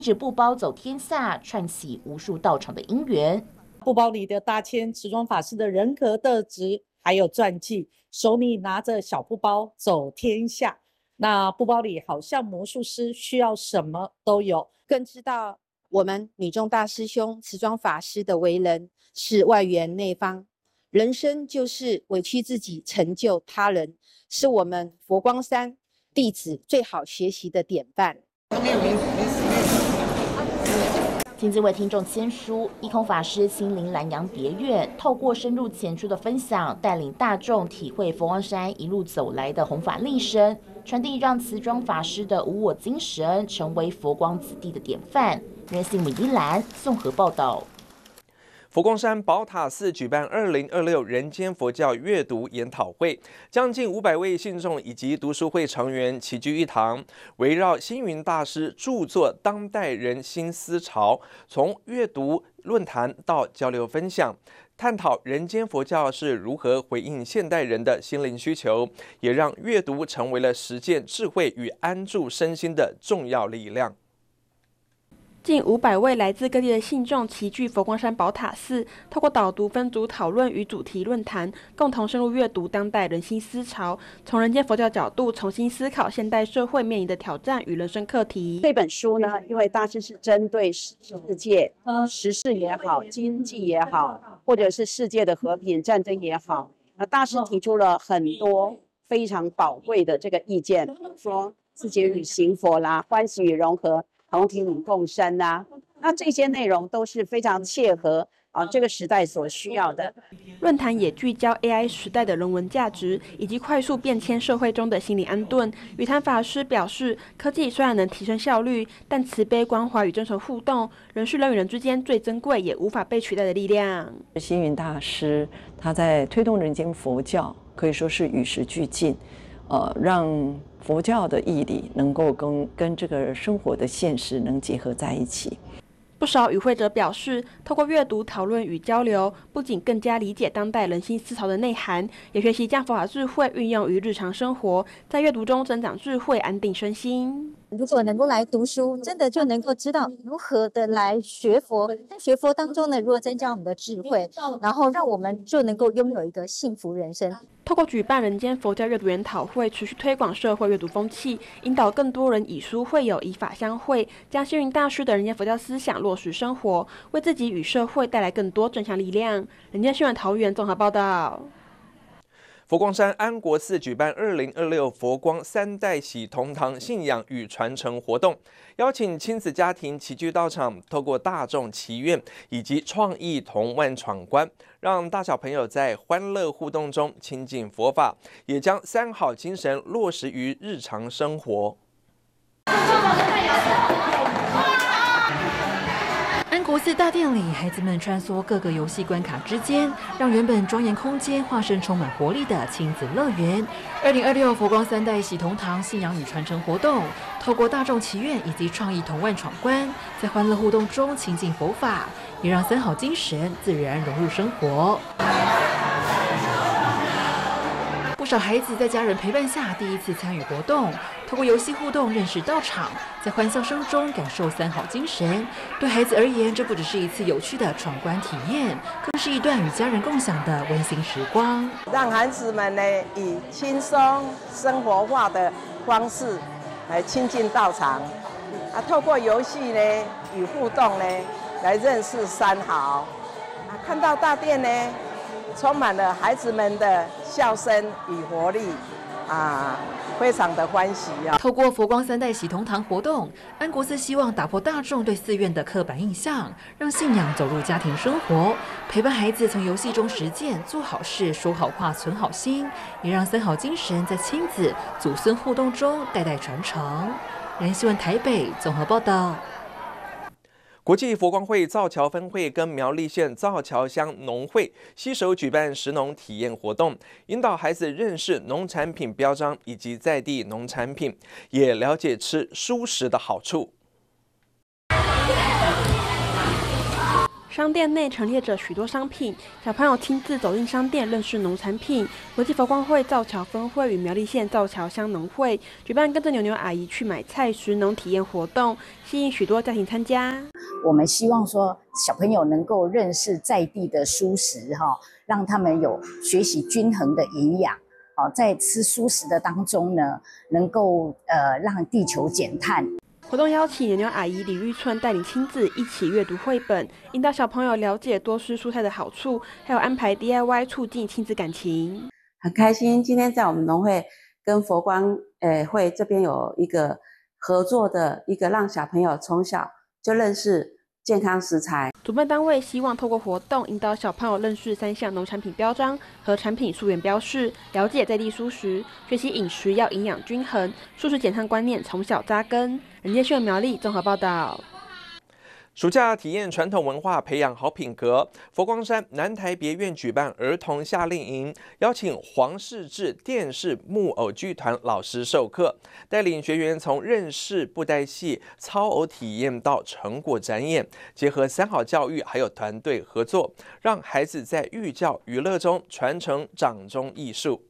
指布包走天下，串起无数道场的因缘。 布包里的大千持庄法师的人格特质，还有传记，手里拿着小布包走天下。那布包里好像魔术师，需要什么都有。 更知道我们女众大师兄持庄法师的为人是外圆内方，人生就是委屈自己，成就他人，是我们佛光山弟子最好学习的典范。 亲自为听众签书，一空法师亲临南洋别院，透过深入浅出的分享，带领大众体会佛光山一路走来的弘法历程，传递让持庄法师的无我精神成为佛光子弟的典范。原新闻一栏综合报道。 佛光山宝塔寺举办2026人间佛教阅读研讨会，将近500位信众以及读书会成员齐聚一堂，围绕星云大师著作《当代人心思潮》，从阅读论坛到交流分享，探讨人间佛教是如何回应现代人的心灵需求，也让阅读成为了实践智慧与安住身心的重要力量。 近500位来自各地的信众齐聚佛光山宝塔寺，透过导读分组讨论与主题论坛，共同深入阅读当代人心思潮，从人间佛教角度重新思考现代社会面临的挑战与人生课题。 这本书呢，因为大师是针对世界时事也好，经济也好，或者是世界的和平、战争也好，大师提出了很多非常宝贵的这个意见，说自己与行佛啦，欢喜与融合，同体与共生啊，那这些内容都是非常切合这个时代所需要的。 论坛也聚焦 AI 时代的人文价值，以及快速变迁社会中的心理安顿。语坛法师表示，科技虽然能提升效率，但慈悲关怀与真诚互动，仍是人与人之间最珍贵也无法被取代的力量。 星云大师他在推动人间佛教，可以说是与时俱进，让佛教的义理能够跟这个生活的现实能结合在一起。 不少与会者表示，透过阅读、讨论与交流，不仅更加理解当代人心思潮的内涵，也学习将佛法智慧运用于日常生活，在阅读中增长智慧，安定身心。 如果能够来读书，真的就能够知道如何的来学佛，在学佛当中呢，如何增加我们的智慧，然后让我们就能够拥有一个幸福人生。 透过举办人间佛教阅读研讨会，持续推广社会阅读风气，引导更多人以书会友，以法相会，将星云大师的人间佛教思想落实生活，为自己与社会带来更多正向力量。人间新闻桃园综合报道。 佛光山安国寺举办2026佛光三代喜同堂信仰与传承活动，邀请亲子家庭齐聚道场，透过大众祈愿以及创意童玩闯关，让大小朋友在欢乐互动中亲近佛法，也将三好精神落实于日常生活。 安国寺大殿里，孩子们穿梭各个游戏关卡之间，让原本庄严空间化身充满活力的亲子乐园。2026佛光三代喜同堂信仰与传承活动，透过大众祈愿以及创意童玩闯关，在欢乐互动中亲近佛法，也让三好精神自然融入生活。不少孩子在家人陪伴下第一次参与活动，透过游戏互动认识道场，在欢笑声中感受三好精神。对孩子而言，这不只是一次有趣的闯关体验，更是一段与家人共享的温馨时光。 让孩子们呢以轻松生活化的方式来亲近道场，透过游戏呢与互动呢来认识三好，看到大殿呢充满了孩子们的笑声与活力，非常的欢喜啊！ 透过佛光三代喜同堂活动，安国寺希望打破大众对寺院的刻板印象，让信仰走入家庭生活，陪伴孩子从游戏中实践做好事、说好话、存好心，也让三好精神在亲子、祖孙互动中代代传承。人间新闻台北综合报道。 国际佛光会造桥分会跟苗栗县造桥乡农会携手举办食农体验活动，引导孩子认识农产品标章以及在地农产品，也了解吃蔬食的好处。 商店内陈列着许多商品，小朋友亲自走进商店认识农产品。国际佛光会造桥分会与苗栗县造桥乡农会举办跟着牛牛阿姨去买菜食农体验活动，吸引许多家庭参加。 我们希望说小朋友能够认识在地的蔬食让他们有学习均衡的营养。在吃蔬食的当中呢，能够让地球减碳。 活动邀请牛牛阿姨李玉春带领亲子一起阅读绘本，引导小朋友了解多吃蔬菜的好处，还有安排 DIY 促进亲子感情。 很开心今天在我们农会跟佛光会这边有一个合作的一个让小朋友从小就认识健康食材。 主办单位希望透过活动引导小朋友认识3项农产品标章和产品溯源标示，了解在地蔬食，学习饮食要营养均衡，素食减碳观念从小扎根。人间新闻苗栗综合报道。 暑假体验传统文化，培养好品格。佛光山南台别院举办儿童夏令营，邀请黄世志电视木偶剧团老师授课，带领学员从认识布袋戏、操偶体验到成果展演，结合3好教育还有团队合作，让孩子在寓教于乐中传承掌中艺术。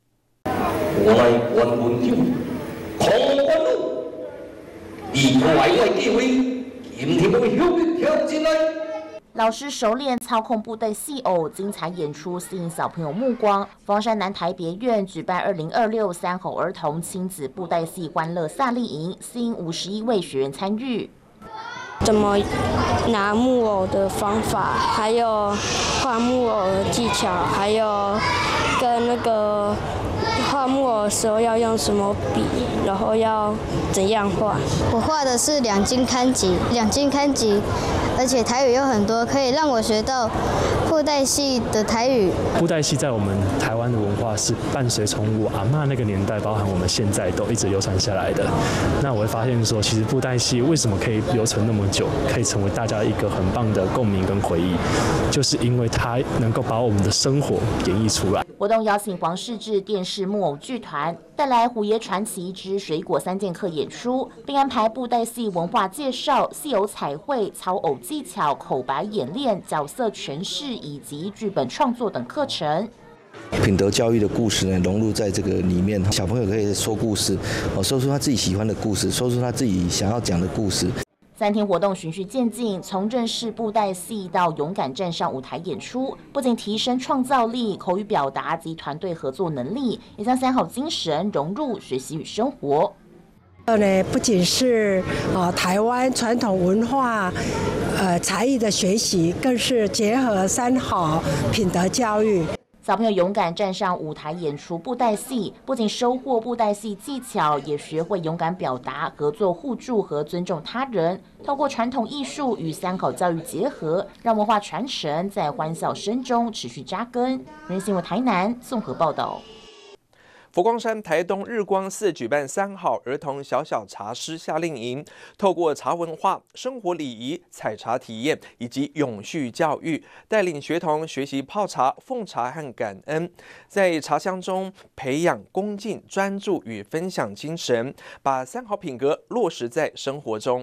老师熟练操控布袋戏偶，精彩演出吸引小朋友目光。佛光山南台别院举办20263好儿童亲子布袋戏欢乐夏令营，吸引51位学员参与。 怎么拿木偶的方法，还有画木偶的技巧，还有跟那个画木偶的时候要用什么笔，然后要怎样画。 我画的是两津勘吉，而且台语有很多，可以让我学到布袋戏的台语。 布袋戏在我们台湾的文化是伴随从我阿嬷那个年代，包含我们现在都一直流传下来的。那我会发现说，其实布袋戏为什么可以留存那么久，可以成为大家一个很棒的共鸣跟回忆，就是因为它能够把我们的生活演绎出来。 活动邀请黄世志电视木偶剧团带来《虎爷传奇之水果3剑客》演出，并安排布袋戏文化介绍、戏偶彩绘、操偶技巧、口白演练、角色诠释以及剧本创作等课程。 品德教育的故事呢，融入在这个里面，小朋友可以说故事，说出他自己喜欢的故事，说出他自己想要讲的故事。 3天活动循序渐进，从认识布袋戏到勇敢站上舞台演出，不仅提升创造力、口语表达及团队合作能力，也将3好精神融入学习与生活。 不仅是台湾传统文化才艺的学习，更是结合3好品德教育。 小朋友勇敢站上舞台演出布袋戏，不仅收获布袋戏技巧，也学会勇敢表达、合作互助和尊重他人。透过传统艺术与3好教育结合，让文化传承在欢笑声中持续扎根。人间新闻台南综合报道。 佛光山台东日光寺举办3好儿童小小茶师夏令营，透过茶文化、生活礼仪、采茶体验以及永续教育，带领学童学习泡茶、奉茶和感恩，在茶香中培养恭敬、专注与分享精神，把3好品格落实在生活中。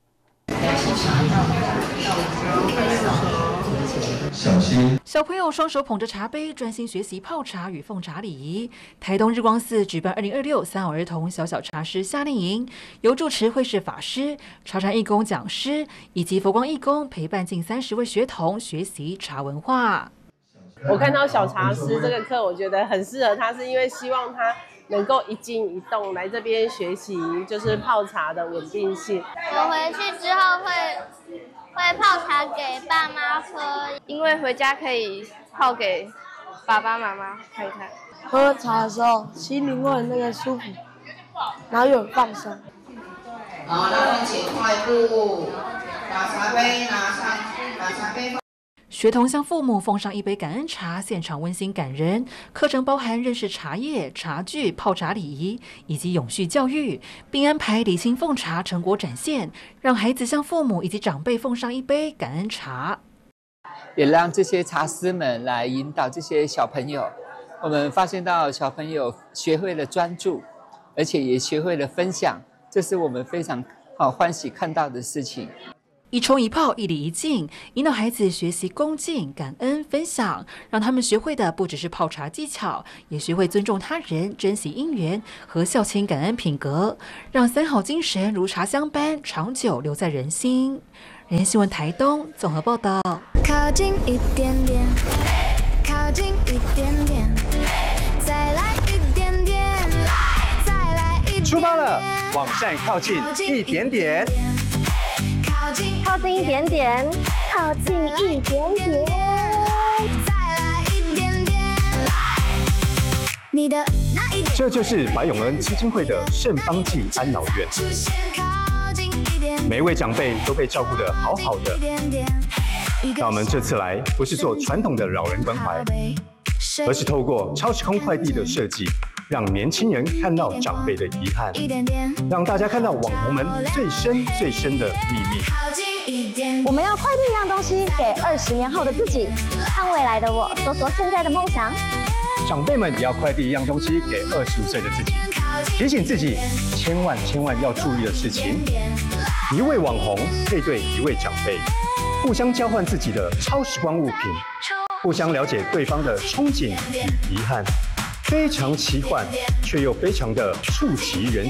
小朋友双手捧着茶杯，专心学习泡茶与奉茶礼仪。台东日光寺举办20263好儿童小小茶师夏令营，由住持慧士法师、茶禅义工讲师以及佛光义工陪伴近30位学童学习茶文化。 我看到小茶师这个课，我觉得很适合他，是因为希望他能够一静一动来这边学习，就是泡茶的稳定性。 我回去之后会泡茶给爸妈喝，因为回家可以泡给爸爸妈妈看看。 喝茶的时候，心灵会很那个舒服，然后又很放松。 好，那我们请快步把茶杯拿上，把茶杯放。 学童向父母奉上一杯感恩茶，现场温馨感人。课程包含认识茶叶、茶具、泡茶礼仪以及永续教育，并安排礼亲奉茶成果展现，让孩子向父母以及长辈奉上一杯感恩茶， 也让这些茶师们来引导这些小朋友。我们发现到小朋友学会了专注，而且也学会了分享，这是我们非常欢喜看到的事情。 一冲一泡，一礼一敬，引导孩子学习恭敬、感恩、分享，让他们学会的不只是泡茶技巧，也学会尊重他人、珍惜因缘和孝亲感恩品格，让三好精神如茶香般长久留在人心。人新闻台东综合报道。 靠近一点点，靠近一点点，再来一点点，再来一点点。 出发了，往善靠近一点点。 靠近一点点，靠近一点点，再来一点点。你的那一点， 这就是白永恩基金会的圣邦济安老院，每一位长辈都被照顾得好好的。那我们这次来不是做传统的老人关怀，而是透过超时空快递的设计，让年轻人看到长辈的遗憾，让大家看到网红们最深最深的秘密。 我们要快递一样东西给20年后的自己，让未来的我说说现在的梦想。 长辈们也要快递一样东西给25岁的自己，提醒自己千万要注意的事情：一位网红配对一位长辈，互相交换自己的超时光物品，互相了解对方的憧憬与遗憾，非常奇幻，却又非常的触及人